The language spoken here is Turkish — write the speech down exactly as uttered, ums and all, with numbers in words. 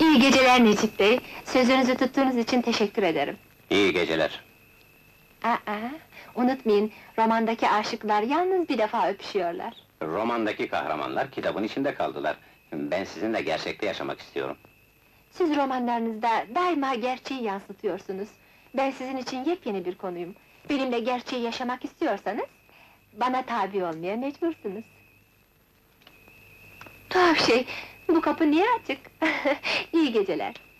İyi geceler Necip Bey. Sözünüzü tuttuğunuz için teşekkür ederim. İyi geceler. Aa, unutmayın, romandaki aşıklar yalnız bir defa öpüşüyorlar. Romandaki kahramanlar kitabın içinde kaldılar. Ben sizinle gerçekte yaşamak istiyorum. Siz romanlarınızda daima gerçeği yansıtıyorsunuz. Ben sizin için yepyeni bir konuyum. Benimle gerçeği yaşamak istiyorsanız, bana tabi olmaya mecbursunuz. Tuhaf şey, bu kapı niye açık? İyi geceler.